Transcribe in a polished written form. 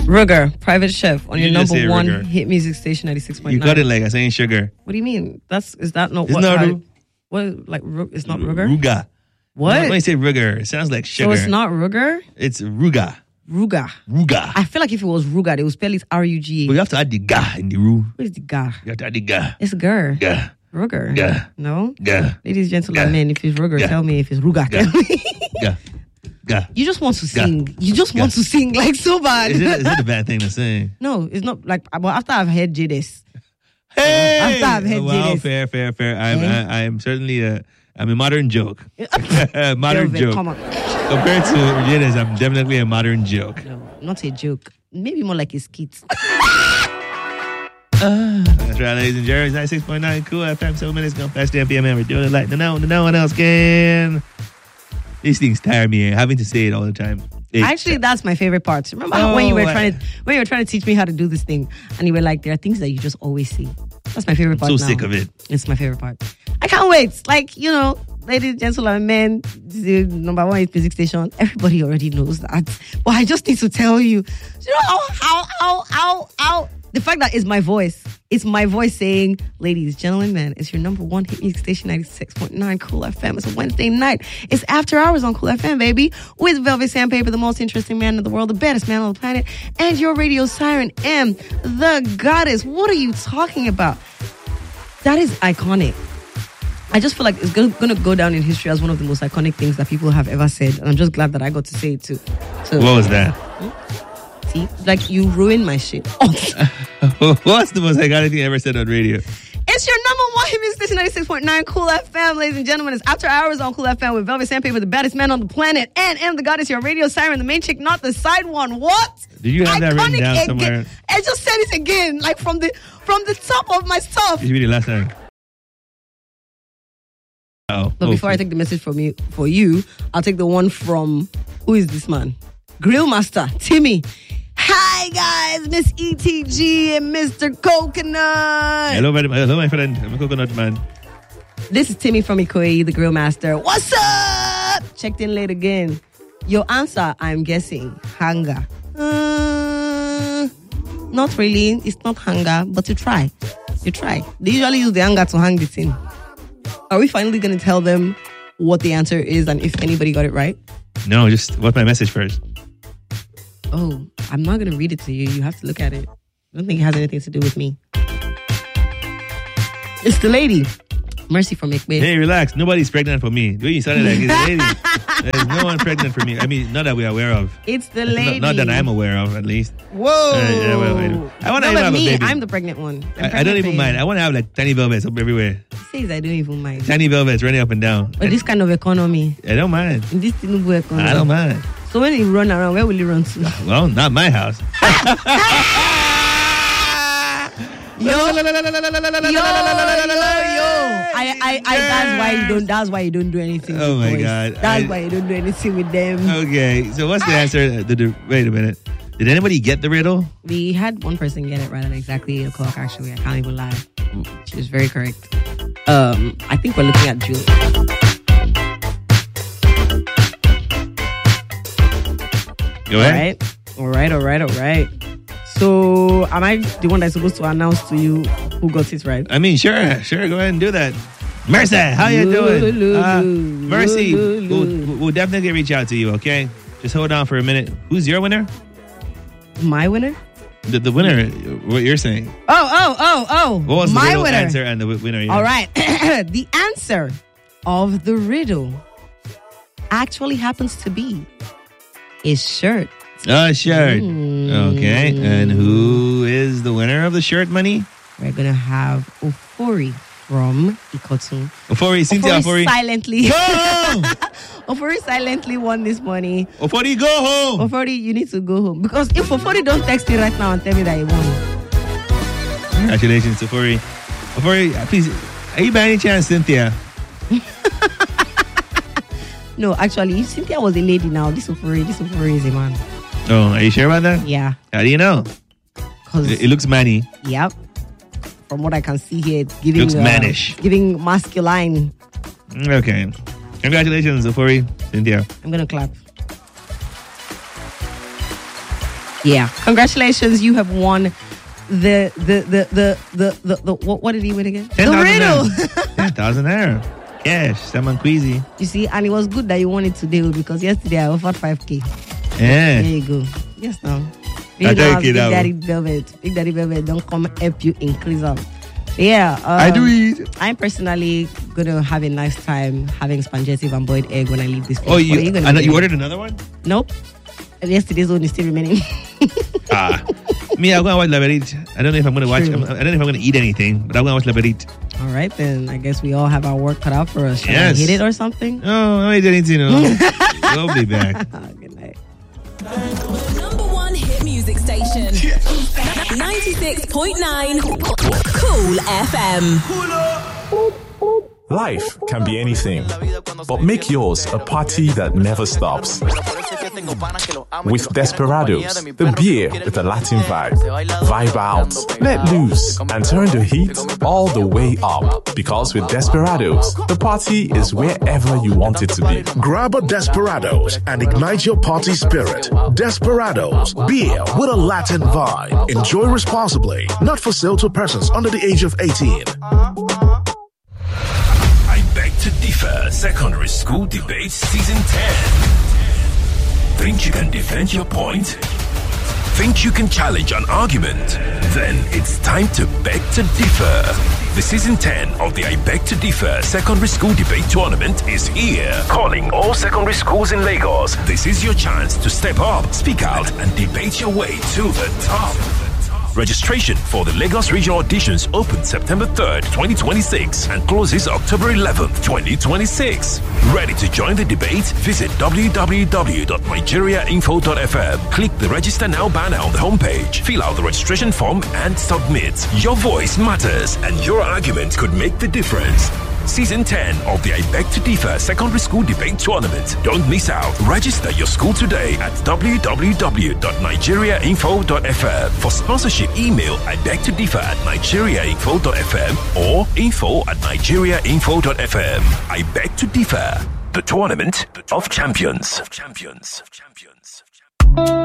Ruger, private chef on your You just number say one Ruger. hit music station 96.9. You got it like I saying sugar. What do you mean? Is that not It's what? not What like it's not Ruger? Ruga. What? When you say Ruger, it sounds like sugar. So it's not Ruger? It's Ruga. Ruga. Ruga. I feel like if it was Ruga, they would spell it R-U-G-A. But you have to add the ga in the ru. What is the ga? You have to add the ga. It's Gur. Ga. Ruger. Ga. No? Ga. Ladies, gentlemen, Ga. men, if it's Ruger, Ga. tell me. If it's Ruga, Ga. tell me. Ga. Ga. You just want to Ga. sing. You just Ga. want to sing like so bad. Is it a bad thing to say? No, it's not like, but after I've heard Jadis. Hey! After I've had wow, Jadis. fair. I'm certainly I'm a modern joke. Modern Velvet, joke. come on. Compared to Jadis, I'm definitely a modern joke. No, not a joke. Maybe more like a skit. That's right, ladies and gentlemen. 96.9 Cool FM. 7 minutes gone past 10 p.m. and we're doing it like no one else can. These things tire me, having to say it all the time. Actually, that's my favorite part. Remember how when you were trying to teach me how to do this thing, and you were like, "There are things that you just always see." That's my favorite part. So sick of it. It's my favorite part. I can't wait. Like, ladies and gentlemen, men, the number one music station. Everybody already knows that, but I just need to tell you. How the fact that it's my voice. It's my voice saying, ladies, gentlemen, man, it's your number one hit music station, 96.9 Cool FM. It's a Wednesday night. It's after hours on Cool FM, baby. With Velvet Sandpaper, the most interesting man in the world, the baddest man on the planet, and your radio siren, M, the goddess. What are you talking about? That is iconic. I just feel like it's going to go down in history as one of the most iconic things that people have ever said. And I'm just glad that I got to say it too. So, What was that? See? Like, you ruined my shit. What's the most iconic thing I ever said on radio? It's your number one hit music station, 96.9 Cool FM, ladies and gentlemen. It's after hours on Cool FM with Velvet Sandpaper, the baddest man on the planet, and M, the goddess, your radio siren, the main chick, not the side one. What? Did you have that written down again. somewhere? I just said it again, like from the top of my stuff. You should read it last time. But before I take the message for you, I'll take the one from, who is this man? Grill Master, Timmy. Hi guys, Miss ETG and Mr. Coconut. Hello, my friend. I'm a coconut man. This is Timmy from Ikoyi, the Grill Master. What's up? Checked in late again. Your answer, I'm guessing, hunger. Not really. It's not hunger, but you try. You try. They usually use the hunger to hang the thing. Are we finally going to tell them what the answer is and if anybody got it right? No, just what's my message first? Oh, I'm not going to read it to you. You have to look at it. I don't think it has anything to do with me. It's the lady. Mercy from Ikbe. Hey, relax. Nobody's pregnant for me. The way you sounded like it's a lady. There's no one pregnant for me. I mean, not that we're aware of. It's the lady. Not that I'm aware of, at least. Whoa. I want to have me, a baby. I'm the pregnant one. I don't even mind. I want to have like tiny velvets up everywhere. He says I don't even mind. Tiny velvets running up and down. But this kind of economy. I don't mind. In this Tinubu economy. I don't mind. So when you run around, where will you run to? Well, not my house. Yo. That's why you don't do anything. Oh with my boys. God. That's why you don't do anything with them. Okay, so what's the answer? Wait a minute. Did anybody get the riddle? We had one person get it right at exactly 8 o'clock, actually. I can't even lie. She was very correct. I think we're looking at Julie. Go ahead. All right. So, am I the one that's supposed to announce to you who got it right? I mean, sure. Go ahead and do that. Mercy, how you doing? Mercy, we'll definitely reach out to you, okay? Just hold on for a minute. Who's your winner? My winner? The winner, what you're saying. Oh. What was my the riddle winner? answer and the winner? Yeah. All right. The answer of the riddle actually happens to be a shirt. A shirt. Okay. And who is the winner of the shirt money? We're going to have Ofori from Ikotun. Ofori, Cynthia Ofori. Silently. Go home! Ofori silently won this money. Ofori, go home! Ofori, you need to go home. Because if Ofori don't text me right now and tell me that he won. Congratulations, Ofori. Ofori, please, are you by any chance Cynthia? No, actually, if Cynthia was a lady now, this Ofori is a man. Oh, are you sure about that? Yeah. How do you know? Because It looks manny. Yep. From what I can see here, it's giving Looks mannish. Giving masculine. Okay. Congratulations, Ofori, Cynthia. I'm gonna clap. Yeah. Congratulations, you have won the what did he win again? The riddle. 10,000 naira. Cash. Someone queasy. You see, and it was good that you won it today because yesterday I offered 5K. Yeah. There you go. Yes, now. I take it Big out. Daddy Velvet don't come help you increase up. Yeah. I do it. I'm personally going to have a nice time having spaghetti and boiled egg when I leave this place. Oh, you ordered another one? Nope. Yesterday's one is still remaining. Me, I'm going to watch Labyrinth. I don't know if I'm going to watch. I don't know if I'm going to eat anything, but I'm going to watch Labyrinth. All right, then. I guess we all have our work cut out for us. Should Yes. I hit it or something? No, I don't eat anything. No. We'll be back. Good night. Number one hit music station. 96.9 Cool FM. Life can be anything, but make yours a party that never stops. With Desperados, the beer with a Latin vibe. Vibe out, let loose, and turn the heat all the way up. Because with Desperados, the party is wherever you want it to be. Grab a Desperados and ignite your party spirit. Desperados, beer with a Latin vibe. Enjoy responsibly. Not for sale to persons under the age of 18. I Beg to Differ Secondary School Debate Season 10. Think you can defend your point? Think you can challenge an argument? Then it's time to beg to differ. The Season 10 of the I Beg to Differ Secondary School Debate Tournament is here. Calling all secondary schools in Lagos. This is your chance to step up, speak out, and debate your way to the top. Registration for the Lagos Regional Auditions opens September 3rd, 2026 and closes October 11th, 2026. Ready to join the debate? Visit www.nigeriainfo.fm. Click the Register Now banner on the homepage. Fill out the registration form and submit. Your voice matters and your argument could make the difference. Season 10 of the I Beg to Differ Secondary School Debate Tournament. Don't miss out. Register your school today at www.nigeriainfo.fm. For sponsorship, email ibegtodiffer@nigeriainfo.fm or info@nigeriainfo.fm. I Beg to Differ, the tournament of champions.